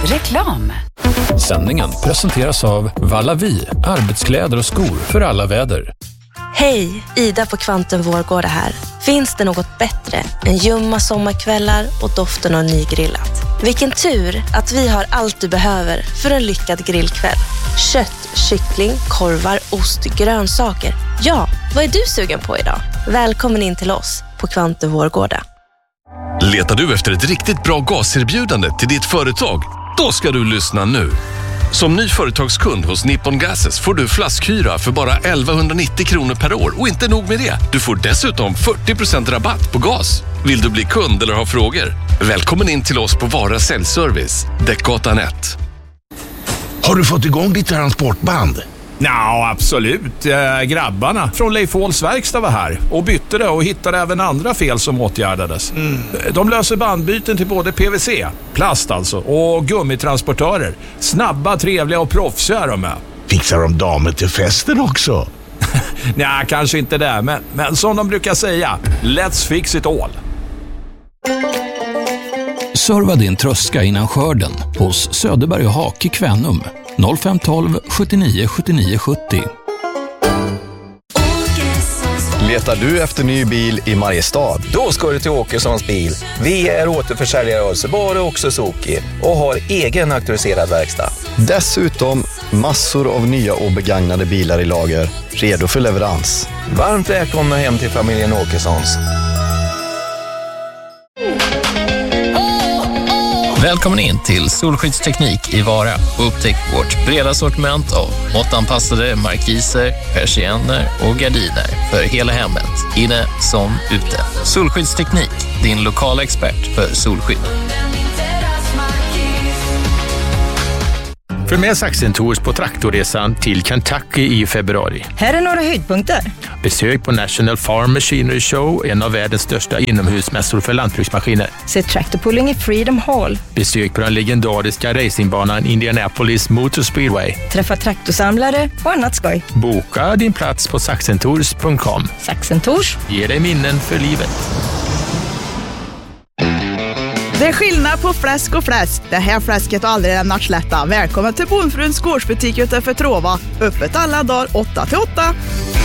Reklam. Sändningen presenteras av Vallavi, arbetskläder och skor för alla väder. Hej, Ida på Kvantum Vårgårda här. Finns det något bättre än ljumma sommarkvällar och doften av nygrillat? Vilken tur att vi har allt du behöver för en lyckad grillkväll. Kött, kyckling, korvar, ost, grönsaker. Ja, vad är du sugen på idag? Välkommen in till oss på Kvantum Vårgårda. Letar du efter ett riktigt bra gaserbjudande till ditt företag? Då ska du lyssna nu. Som ny företagskund hos Nippon Gases får du flaskhyra för bara 1190 kronor per år. Och inte nog med det, du får dessutom 40% rabatt på gas. Vill du bli kund eller ha frågor? Välkommen in till oss på Vara Säljservice, Däckgatan 1. Har du fått igång ditt transportband? Ja, absolut. Grabbarna från Leif Håls verkstad var här och bytte det och hittade även andra fel som åtgärdades. De löser bandbyten till både PVC, plast alltså, och gummitransportörer. Snabba, trevliga och proffsiga är de med. Fixar de damer till festen också? Nej, kanske inte det, men som de brukar säga, let's fix it all. Serva din tröska innan skörden hos Söderberg och Hak i Kvänum. 0512 79 79 70. Letar du efter ny bil i Mariestad? Då ska du till Åkessons bil. Vi är återförsäljare av Subaru och Suzuki och har egen auktoriserad verkstad. Dessutom massor av nya och begagnade bilar i lager, redo för leverans. Varmt välkomna hem till familjen Åkessons. Välkommen in till Solskyddsteknik i Vara och upptäck vårt breda sortiment av måttanpassade markiser, persienner och gardiner för hela hemmet, inne som ute. Solskyddsteknik, din lokala expert för solskydd. För med Saxen Tours på traktorresan till Kentucky i februari. Här är några höjdpunkter. Besök på National Farm Machinery Show, en av världens största inomhusmässor för lantbruksmaskiner. Se tractorpulling i Freedom Hall. Besök på den legendariska racingbanan Indianapolis Motor Speedway. Träffa traktorsamlare och annat skoj. Boka din plats på saxentours.com. Saxen Tours ger dig minnen för livet. Det är skillnad på fläsk och fläsk. Det här fläsket har aldrig lämnat slätta. Välkommen till Bonfruns gårdsbutik utanför Trova. Öppet alla dagar 8-8.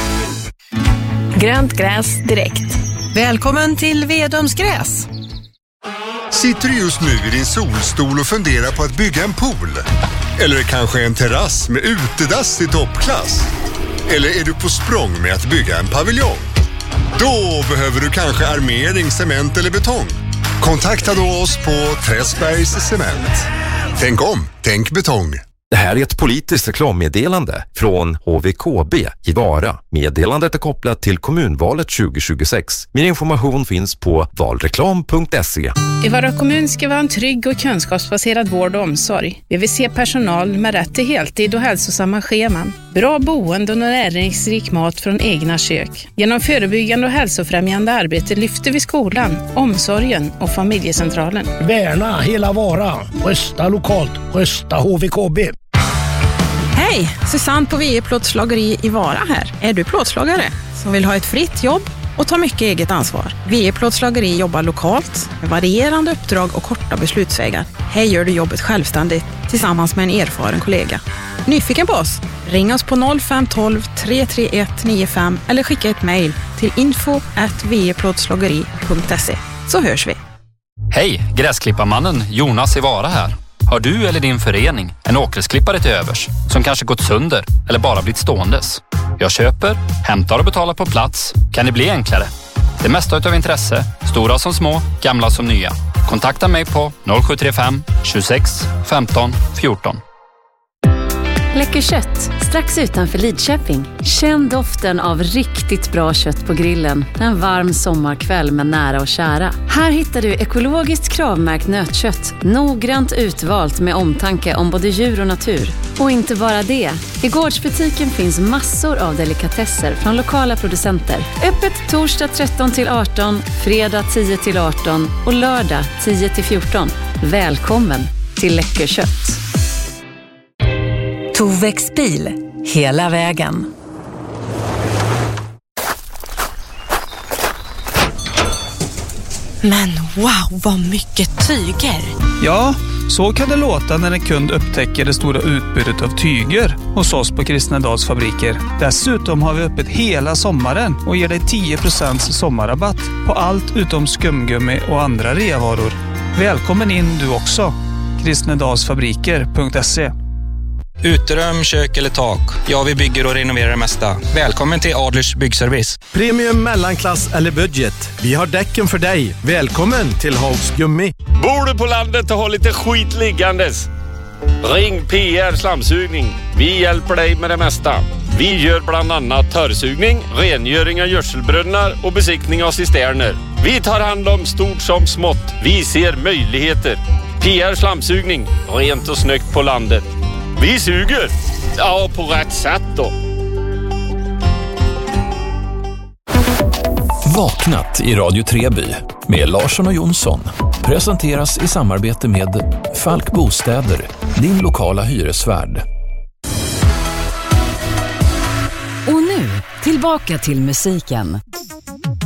Grönt gräs direkt. Välkommen till Vedums gräs. Sitter du just nu i din solstol och funderar på att bygga en pool? Eller kanske en terrass med utedass i toppklass? Eller är du på språng med att bygga en paviljong? Då behöver du kanske armering, cement eller betong. Kontakta då oss på Träsbergs Cement. Tänk om, tänk betong. Det här är ett politiskt reklammeddelande från HVKB i Vara. Meddelandet är kopplat till kommunvalet 2026. Mer information finns på valreklam.se. I Vara kommun ska vara en trygg och kunskapsbaserad vård och omsorg. Vi vill se personal med rätt till heltid och hälsosamma scheman. Bra boende och näringsrik mat från egna kök. Genom förebyggande och hälsofrämjande arbete lyfter vi skolan, omsorgen och familjecentralen. Värna hela Vara. Rösta lokalt. Rösta HVKB. Hej, Susanne på VE Plåtslageri i Vara här. Är du plåtslagare som vill ha ett fritt jobb och ta mycket eget ansvar? VE Plåtslageri jobbar lokalt med varierande uppdrag och korta beslutsvägar. Här gör du jobbet självständigt tillsammans med en erfaren kollega. Nyfiken på oss? Ring oss på 0512 331 95 eller skicka ett mejl till info@veplåtslageri.se så hörs vi. Hej, gräsklipparmannen Jonas i Vara här. Har du eller din förening en åkersklippare till övers som kanske gått sönder eller bara blivit ståendes? Jag köper, hämtar och betalar på plats. Kan det bli enklare? Det mesta av intresse, stora som små, gamla som nya. Kontakta mig på 0735 26 15 14. Läcker kött, strax utanför Lidköping. Känn doften av riktigt bra kött på grillen en varm sommarkväll med nära och kära. Här hittar du ekologiskt kravmärkt nötkött, noggrant utvalt med omtanke om både djur och natur. Och inte bara det. I gårdsbutiken finns massor av delikatesser från lokala producenter. Öppet torsdag 13-18, fredag 10-18 och lördag 10-14. Välkommen till Läcker kött. Tovex bil, hela vägen. Men wow, vad mycket tyger. Ja, Så kan det låta när en kund upptäcker det stora utbudet av tyger hos oss på Kristnedals fabriker. Dessutom har vi öppet hela sommaren och ger dig 10% sommarrabatt på allt utom skumgummi och andra reavaror. Välkommen in du också. Kristnedalsfabriker.se. Uterum, kök eller tak. Ja, vi bygger och renoverar det mesta. Välkommen till Adlers Byggservice. Premium, mellanklass eller budget. Vi har däcken för dig. Välkommen till Haugs Gummi. Bor du på landet och har lite skit liggandes? Ring PR Slamsugning. Vi hjälper dig med det mesta. Vi gör bland annat törrsugning, rengöring av gödselbrunnar och besiktning av cisterner. Vi tar hand om stort som smått. Vi ser möjligheter. PR Slamsugning. Rent och snyggt på landet. Vi suger. Ja, på rätt sätt då. Vaknat i Radio Treby med Larsson och Jonsson presenteras i samarbete med Falk Bostäder, din lokala hyresvärd. Och nu, tillbaka till musiken.